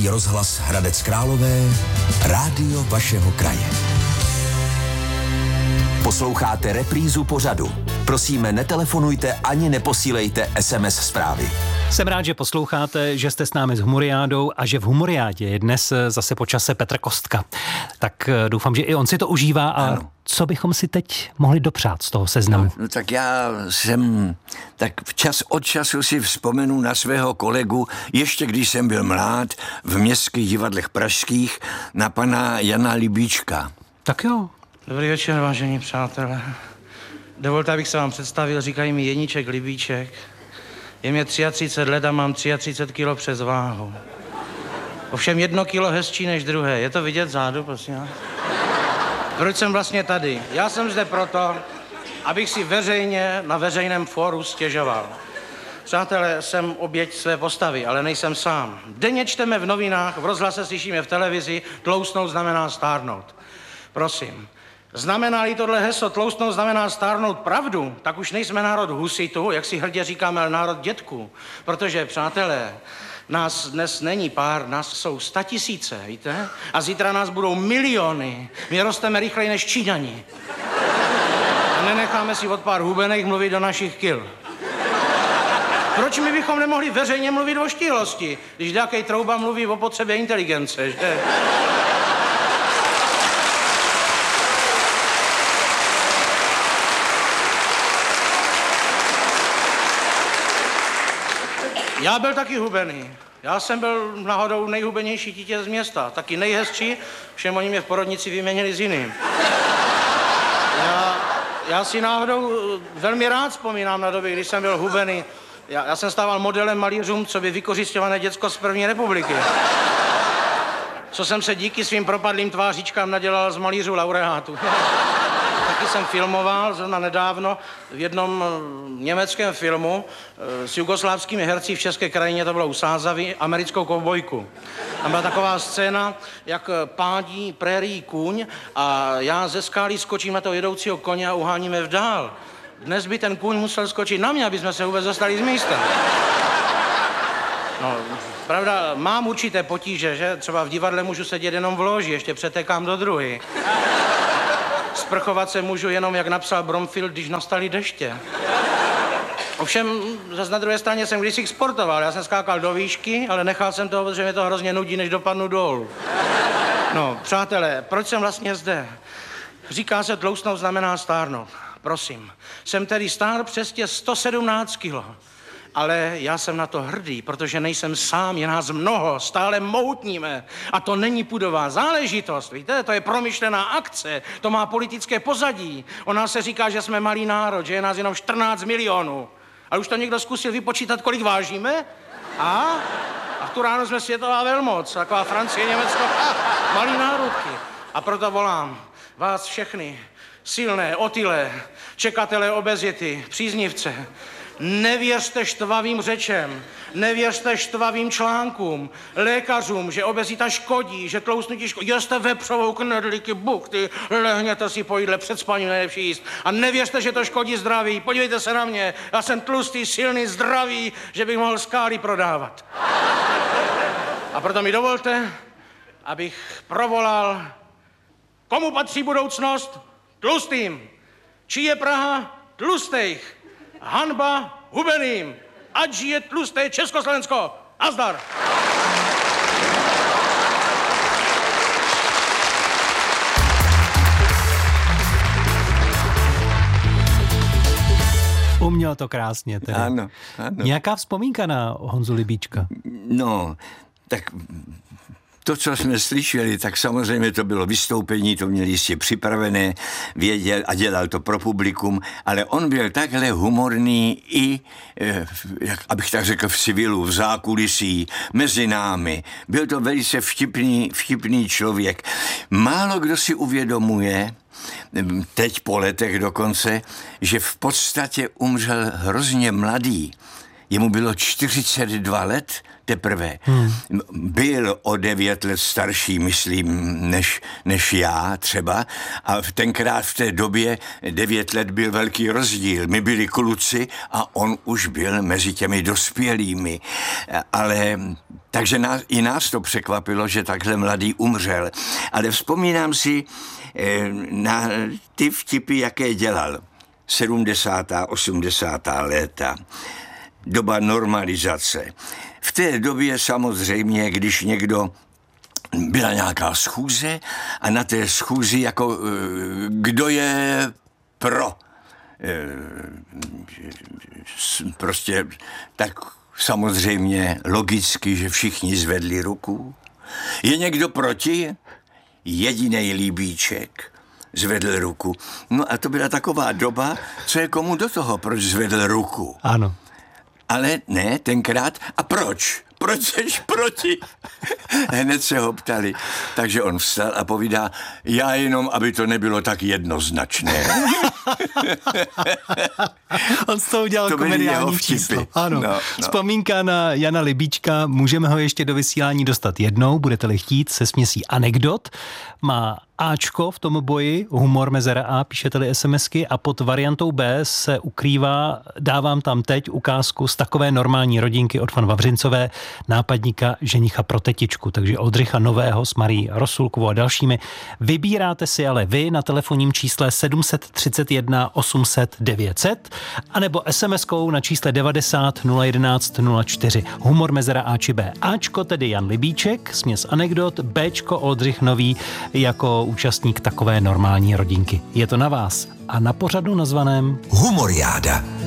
Český rozhlas Hradec Králové, rádio vašeho kraje. Posloucháte reprízu pořadu. Prosíme, netelefonujte ani neposílejte SMS zprávy. Jsem rád, že posloucháte, že jste s námi s Humoriádou a že v Humoriádě je dnes zase po čase Petr Kostka. Tak doufám, že i on si to užívá a ano. Co bychom si teď mohli dopřát z toho seznamu? No tak já jsem čas od času si vzpomenu na svého kolegu, ještě když jsem byl mlád, v městských divadlech pražských, na pana Jana Libíčka. Tak jo. Dobrý večer, vážení přátelé. Dovolte, abych se vám představil, říkají mi Jeníček Libíček. Je mě 33 let a mám 33 kilo přes váhu. Ovšem 1 kilo hezčí než druhé. Je to vidět zádu, prosím? Proč jsem vlastně tady? Já jsem zde proto, abych si veřejně na veřejném fóru stěžoval. Přátelé, jsem oběť své postavy, ale nejsem sám. Denně čteme v novinách, v rozhlase slyšíme v televizi, tloustnout znamená stárnout. Prosím, znamená-li tohle heslo tloustnout znamená stárnout pravdu, tak už nejsme národ husitů, jak si hrdě říkáme, ale národ dětků. Protože, přátelé, nás dnes není pár, nás jsou 100 000, víte? A zítra nás budou miliony. My rosteme rychleji než Číňani. A nenecháme si od pár hubených mluvit do našich kil. Proč my bychom nemohli veřejně mluvit o štíhlosti, když nějaký trouba mluví o potřebě inteligence, že? Já byl taky hubený. Já jsem byl náhodou nejhubenější dítě z města, taky nejhezčí, všem oni mě v porodnici vyměnili s jiným. Já si náhodou velmi rád vzpomínám na doby, když jsem byl hubený. Já jsem stával modelem malířům, co by vykořisťované děcko z první republiky. Co jsem se díky svým propadlým tvářičkám nadělal z malířů laureátů. Taky jsem filmoval zrovna nedávno v jednom německém filmu s jugoslávskými herci v České krajině, to bylo u Sázavy, americkou kovbojku. Tam byla taková scéna, jak pádí prérii kůň a já ze skály skočím na toho jedoucího koně a uháníme vdál. Dnes by ten kůň musel skočit na mě, aby jsme se vůbec dostali z místa. No, pravda, mám určité potíže, že? Třeba v divadle můžu sedět jenom v loži, ještě přetekám do druhy. Sprchovat se můžu jenom, jak napsal Bromfield, když nastaly deště. Ovšem, zase na druhé straně jsem kdysi sportoval. Já jsem skákal do výšky, ale nechal jsem to, protože mě to hrozně nudí, než dopadnu dolů. No, přátelé, proč jsem vlastně zde? Říká se, tloustnout znamená stárnout. Prosím, jsem tedy stár přes 117 kilo. Ale já jsem na to hrdý, protože nejsem sám, je nás mnoho, stále moutníme. A to není pudová záležitost, víte, to je promyšlená akce, to má politické pozadí. O nás se říká, že jsme malý národ, že je nás jenom 14 milionů. Ale už to někdo zkusil vypočítat, kolik vážíme? A v tu ráno jsme světová velmoc, taková Francie, Německo, malý národky. A proto volám vás všechny, silné, otylé, čekatelé obezity, příznivce, nevěřte štvavým řečem, nevěřte štvavým článkům, lékařům, že obezita škodí, že tloustnutí škodí. Jeste vepřovou knedlíky, buchty, lehněte si po jídle, před spaním nejlepší jíst. A nevěřte, že to škodí zdraví. Podívejte se na mě, já jsem tlustý, silný, zdravý, že bych mohl skály prodávat. A proto mi dovolte, abych provolal, komu patří budoucnost? Tlustým. Čí je Praha? Tlustejch. Hanba hubeným. Ať žije tlusté Československo. Nazdar. Uměl to krásně tedy. Ano. Nějaká vzpomínka na Honzu Libíčka? No, tak to, co jsme slyšeli, tak samozřejmě to bylo vystoupení, to měl jistě připravené, věděl a dělal to pro publikum, ale on byl takhle humorný i, jak abych tak řekl, v civilu, v zákulisí, mezi námi. Byl to velice vtipný člověk. Málo kdo si uvědomuje, teď po letech dokonce, že v podstatě umřel hrozně mladý. Jemu bylo 42 let, teprve. Byl o 9 let starší, myslím, než já třeba. A tenkrát v té době 9 let byl velký rozdíl. My byli kluci a on už byl mezi těmi dospělými. Ale takže nás to překvapilo, že takhle mladý umřel. Ale vzpomínám si na ty vtipy, jaké dělal. 70., 80. léta. Doba normalizace. V té době samozřejmě, když byla nějaká schůze a na té schůzi jako kdo je pro. Prostě tak samozřejmě logicky, že všichni zvedli ruku. Je někdo proti? Jedinej Líbíček zvedl ruku. No a to byla taková doba, co je komu do toho, proč zvedl ruku. Ano. Ale ne, tenkrát. A proč? Proč seš proti? Hned se ho ptali. Takže on vstal a povídá, já jenom, aby to nebylo tak jednoznačné. On z toho udělal komediální číslo. Ano. No. Vzpomínka na Jana Libíčka, můžeme ho ještě do vysílání dostat jednou, budete-li chtít, se směsí anekdot. Má Ačko v tom boji, humor mezera A, píšete-li SMSky a pod variantou B se ukrývá, dávám tam teď ukázku z takové normální rodinky od Van Vavřincové, nápadníka ženicha pro tetičku, takže Oldřicha Nového s Marí Rosulkovou a dalšími. Vybíráte si ale vy na telefonním čísle 731 800 900 anebo SMSkou na čísle 90 011 04. Humor mezera A či B. Ačko tedy Jan Libíček, směs anekdot, Bčko Oldřich Nový jako účastník takové normální rodinky. Je to na vás a na pořadu nazvaném Humoriáda.